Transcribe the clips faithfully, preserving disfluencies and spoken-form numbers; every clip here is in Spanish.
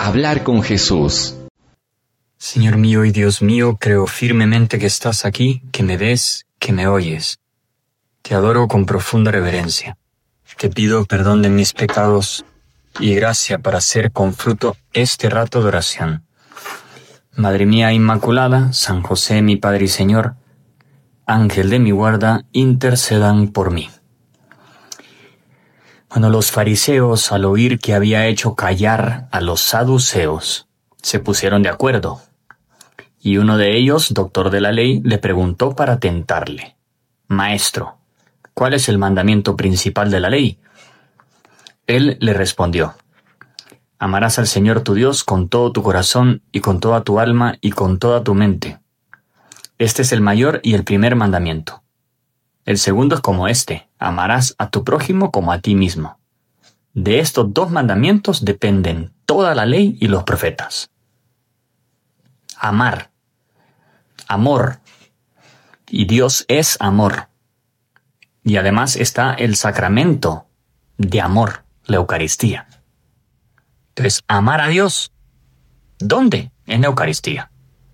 Hablar con Jesús. Señor mío y Dios mío, creo firmemente que estás aquí, que me ves, que me oyes. Te adoro con profunda reverencia. Te pido perdón de mis pecados y gracia para hacer con fruto este rato de oración. Madre mía Inmaculada, San José, mi Padre y Señor, Ángel de mi guarda, intercedan por mí. Bueno, los fariseos, al oír que había hecho callar a los saduceos, se pusieron de acuerdo. Y uno de ellos, doctor de la ley, le preguntó para tentarle: Maestro, ¿cuál es el mandamiento principal de la ley? Él le respondió: Amarás al Señor tu Dios con todo tu corazón y con toda tu alma y con toda tu mente. Este es el mayor y el primer mandamiento. El segundo es como este: amarás a tu prójimo como a ti mismo. De estos dos mandamientos dependen toda la ley y los profetas. Amar. Amor. Y Dios es amor. Y además está el sacramento de amor, la Eucaristía. Entonces, amar a Dios, ¿dónde? En la Eucaristía.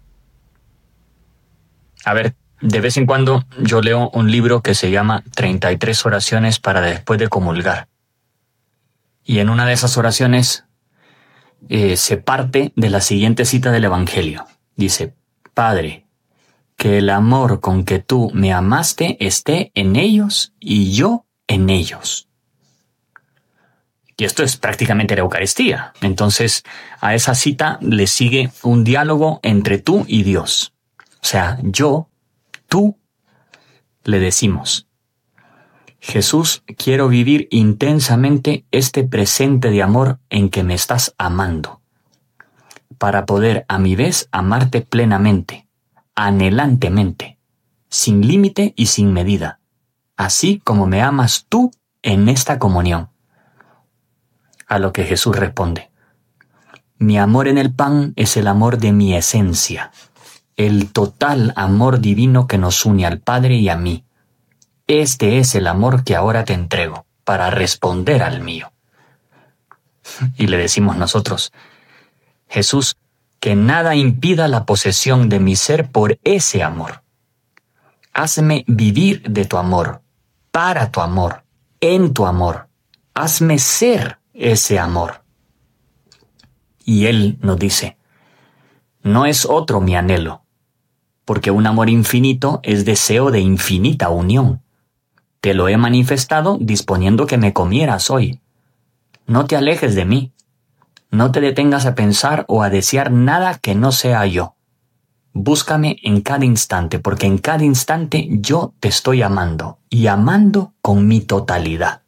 A ver, de vez en cuando yo leo un libro que se llama treinta y tres oraciones para después de comulgar. Y en una de esas oraciones eh, se parte de la siguiente cita del Evangelio. Dice: Padre, que el amor con que tú me amaste esté en ellos y yo en ellos. Y esto es prácticamente la Eucaristía. Entonces, a esa cita le sigue un diálogo entre tú y Dios. O sea, yo, tú, le decimos: Jesús, quiero vivir intensamente este presente de amor en que me estás amando, para poder a mi vez amarte plenamente, anhelantemente, sin límite y sin medida, así como me amas tú en esta comunión. A lo que Jesús responde: Mi amor en el pan es el amor de mi esencia, el total amor divino que nos une al Padre y a mí. Este es el amor que ahora te entrego para responder al mío. Y le decimos nosotros: Jesús, que nada impida la posesión de mi ser por ese amor. Hazme vivir de tu amor, para tu amor, en tu amor. Hazme ser ese amor. Y Él nos dice: No es otro mi anhelo, porque un amor infinito es deseo de infinita unión. Te lo he manifestado disponiendo que me comieras hoy. No te alejes de mí. No te detengas a pensar o a desear nada que no sea yo. Búscame en cada instante, porque en cada instante yo te estoy amando, y amando con mi totalidad.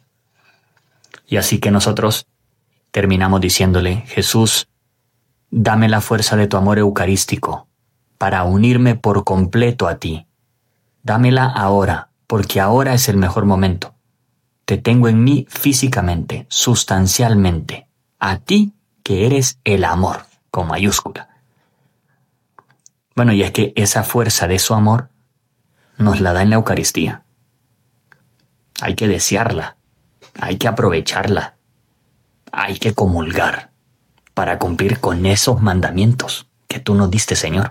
Y así que nosotros terminamos diciéndole: Jesús, dame la fuerza de tu amor eucarístico para unirme por completo a ti. Dámela ahora, porque ahora es el mejor momento. Te tengo en mí físicamente, sustancialmente, a ti que eres el amor, con mayúscula. Bueno, y es que esa fuerza de su amor nos la da en la Eucaristía. Hay que desearla, hay que aprovecharla, hay que comulgar para cumplir con esos mandamientos que tú nos diste, Señor.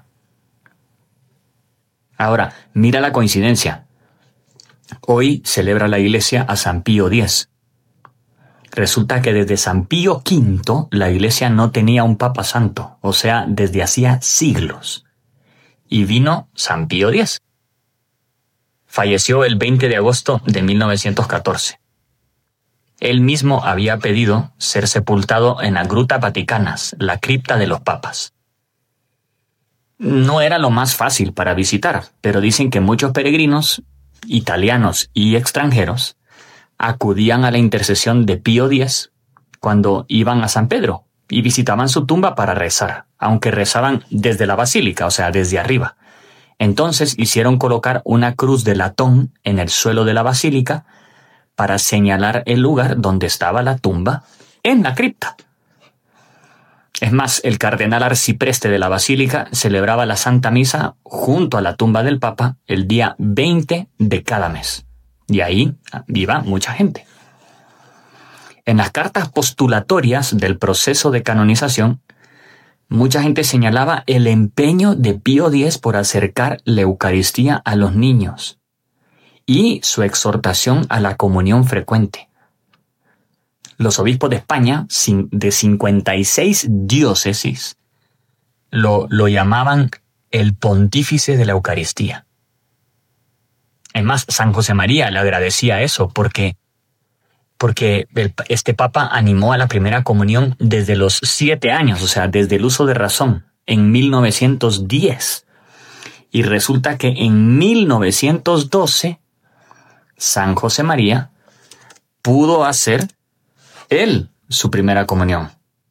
Ahora, mira la coincidencia. Hoy celebra la Iglesia a San Pío X. Resulta que desde San Pío V la Iglesia no tenía un Papa Santo, o sea, desde hacía siglos. Y vino San Pío X. Falleció el veinte de agosto de mil novecientos catorce. Él mismo había pedido ser sepultado en las Grutas Vaticanas, la cripta de los papas. No era lo más fácil para visitar, pero dicen que muchos peregrinos, italianos y extranjeros, acudían a la intercesión de Pío X cuando iban a San Pedro y visitaban su tumba para rezar, aunque rezaban desde la basílica, o sea, desde arriba. Entonces hicieron colocar una cruz de latón en el suelo de la basílica para señalar el lugar donde estaba la tumba en la cripta. Es más, el cardenal arcipreste de la basílica celebraba la Santa Misa junto a la tumba del Papa el día veinte de cada mes. Y ahí iba mucha gente. En las cartas postulatorias del proceso de canonización, mucha gente señalaba el empeño de Pío X por acercar la Eucaristía a los niños y su exhortación a la comunión frecuente. Los obispos de España, de cincuenta y seis diócesis, lo, lo llamaban el pontífice de la Eucaristía. Es más, San José María le agradecía eso porque, porque el, este papa animó a la primera comunión desde los siete años, o sea, desde el uso de razón, en mil novecientos diez. Y resulta que en mil novecientos doce, San José María pudo hacer él su primera comunión.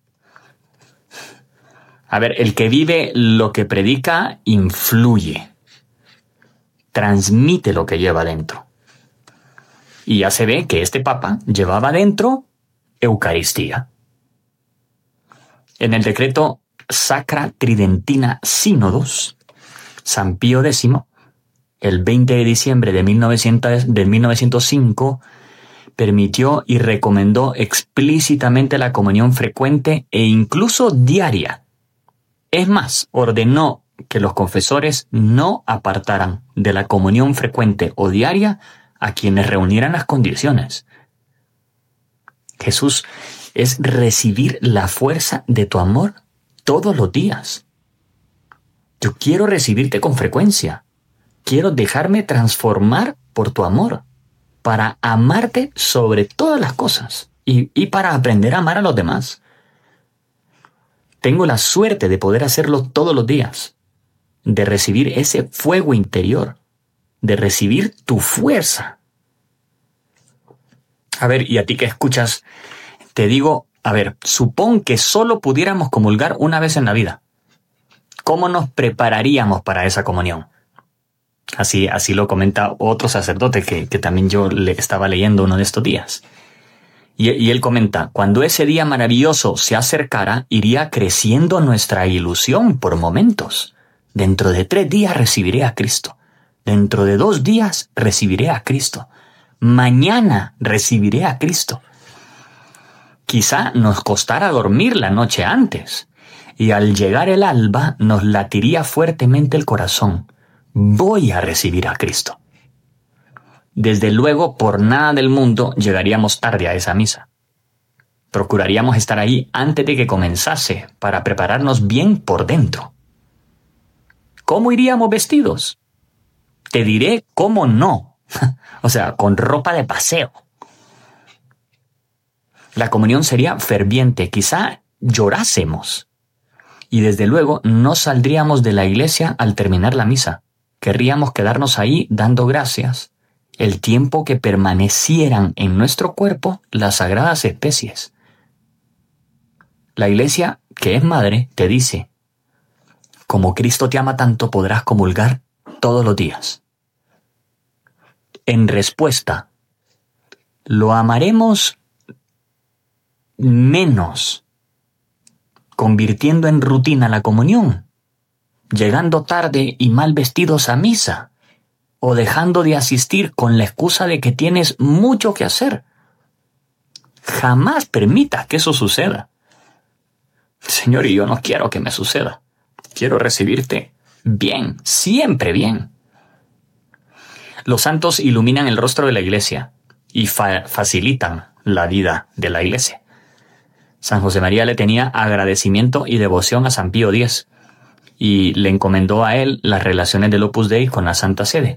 A ver, el que vive lo que predica influye, transmite lo que lleva dentro. Y ya se ve que este papa llevaba dentro Eucaristía. En el decreto Sacra Tridentina Sínodos, San Pío X, el veinte de diciembre de, mil novecientos, de mil novecientos cinco, permitió y recomendó explícitamente la comunión frecuente e incluso diaria. Es más, ordenó que los confesores no apartaran de la comunión frecuente o diaria a quienes reunieran las condiciones. Jesús es recibir la fuerza de tu amor todos los días. Yo quiero recibirte con frecuencia. Quiero dejarme transformar por tu amor, para amarte sobre todas las cosas y, y para aprender a amar a los demás. Tengo la suerte de poder hacerlo todos los días, de recibir ese fuego interior, de recibir tu fuerza. A ver, y a ti que escuchas, te digo, a ver, supón que solo pudiéramos comulgar una vez en la vida. ¿Cómo nos prepararíamos para esa comunión? Así, así lo comenta otro sacerdote que, que también yo le estaba leyendo uno de estos días. Y, y él comenta, cuando ese día maravilloso se acercara, iría creciendo nuestra ilusión por momentos. Dentro de tres días recibiré a Cristo. Dentro de dos días recibiré a Cristo. Mañana recibiré a Cristo. Quizá nos costara dormir la noche antes, y al llegar el alba nos latiría fuertemente el corazón. Voy a recibir a Cristo. Desde luego, por nada del mundo llegaríamos tarde a esa misa. Procuraríamos estar ahí antes de que comenzase, para prepararnos bien por dentro. ¿Cómo iríamos vestidos? Te diré cómo no. O sea, con ropa de paseo. La comunión sería ferviente, quizá llorásemos. Y desde luego no saldríamos de la iglesia al terminar la misa. Querríamos quedarnos ahí dando gracias el tiempo que permanecieran en nuestro cuerpo las sagradas especies. La iglesia, que es madre, te dice, como Cristo te ama tanto, podrás comulgar todos los días. En respuesta, lo amaremos menos, convirtiendo en rutina la comunión, llegando tarde y mal vestidos a misa, o dejando de asistir con la excusa de que tienes mucho que hacer. Jamás permitas que eso suceda. Señor, y yo no quiero que me suceda. Quiero recibirte bien, siempre bien. Los santos iluminan el rostro de la iglesia y fa- facilitan la vida de la iglesia. San José María le tenía agradecimiento y devoción a San Pío X y le encomendó a él las relaciones del Opus Dei con la Santa Sede.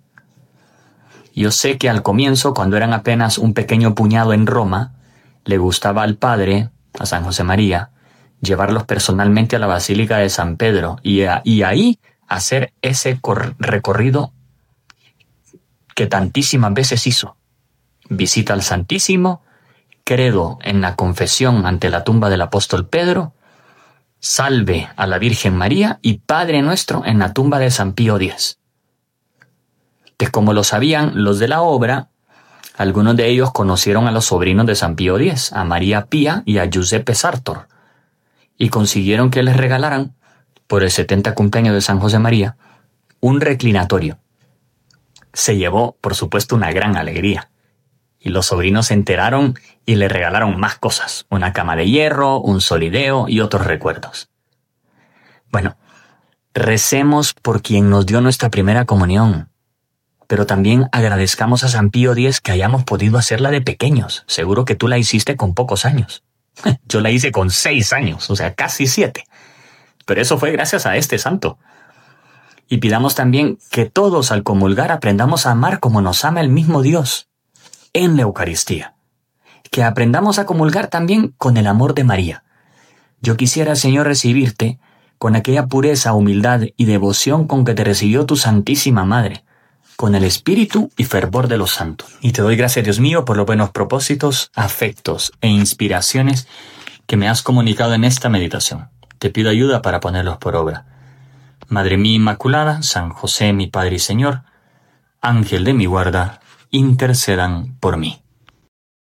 Yo sé que al comienzo, cuando eran apenas un pequeño puñado en Roma, le gustaba al padre, a San José María, llevarlos personalmente a la Basílica de San Pedro y, a, y ahí hacer ese cor- recorrido que tantísimas veces hizo. Visita al Santísimo, credo en la confesión ante la tumba del apóstol Pedro, salve a la Virgen María y Padre Nuestro en la tumba de San Pío X. Pues como lo sabían los de la obra, algunos de ellos conocieron a los sobrinos de San Pío X, a María Pía y a Giuseppe Sartor, y consiguieron que les regalaran, por el setenta cumpleaños de San José María, un reclinatorio. Se llevó, por supuesto, una gran alegría. Y los sobrinos se enteraron y le regalaron más cosas. Una cama de hierro, un solideo y otros recuerdos. Bueno, recemos por quien nos dio nuestra primera comunión. Pero también agradezcamos a San Pío X que hayamos podido hacerla de pequeños. Seguro que tú la hiciste con pocos años. Yo la hice con seis años, o sea, casi siete. Pero eso fue gracias a este santo. Y pidamos también que todos al comulgar aprendamos a amar como nos ama el mismo Dios en la Eucaristía. Que aprendamos a comulgar también con el amor de María. Yo quisiera, Señor, recibirte con aquella pureza, humildad y devoción con que te recibió tu Santísima Madre, con el espíritu y fervor de los santos. Y te doy gracias, Dios mío, por los buenos propósitos, afectos e inspiraciones que me has comunicado en esta meditación. Te pido ayuda para ponerlos por obra. Madre mía Inmaculada, San José, mi Padre y Señor, Ángel de mi guarda, intercedan por mí.